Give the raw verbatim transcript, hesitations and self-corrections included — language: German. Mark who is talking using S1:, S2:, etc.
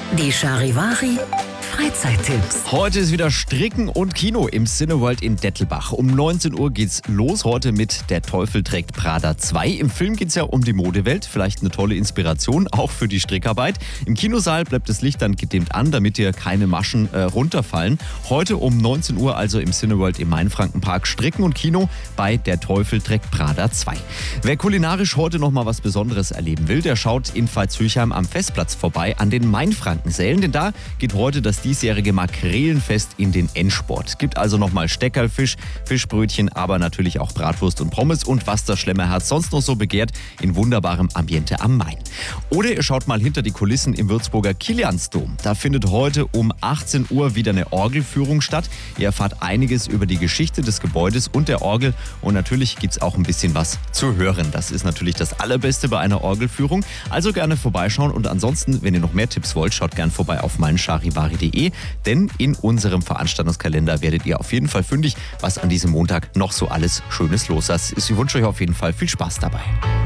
S1: Die Charivari Freizeittipps.
S2: Heute ist wieder Stricken und Kino im Cineworld in Dettelbach. Um neunzehn Uhr geht's los heute mit Der Teufel trägt Prada zwei. Im Film geht's ja um die Modewelt. Vielleicht eine tolle Inspiration, auch für die Strickarbeit. Im Kinosaal bleibt das Licht dann gedimmt an, damit dir keine Maschen äh, runterfallen. Heute um neunzehn Uhr also im Cineworld im Mainfrankenpark Stricken und Kino bei Der Teufel trägt Prada zwei. Wer kulinarisch heute noch mal was Besonderes erleben will, der schaut in Veitshöchheim am Festplatz vorbei an den Mainfrankensälen. Denn da geht heute das diesjährige Makrelenfest in den Endsport. Gibt also nochmal Steckerlfisch, Fischbrötchen, aber natürlich auch Bratwurst und Pommes und was das Schlemmerherz sonst noch so begehrt, in wunderbarem Ambiente am Main. Oder ihr schaut mal hinter die Kulissen im Würzburger Kiliansdom. Da findet heute um achtzehn Uhr wieder eine Orgelführung statt. Ihr erfahrt einiges über die Geschichte des Gebäudes und der Orgel und natürlich gibt es auch ein bisschen was zu hören. Das ist natürlich das Allerbeste bei einer Orgelführung. Also gerne vorbeischauen und ansonsten, wenn ihr noch mehr Tipps wollt, schaut gerne vorbei auf meincharivari punkt de, denn in unserem Veranstaltungskalender werdet ihr auf jeden Fall fündig, was an diesem Montag noch so alles Schönes los ist. Ich wünsche euch auf jeden Fall viel Spaß dabei.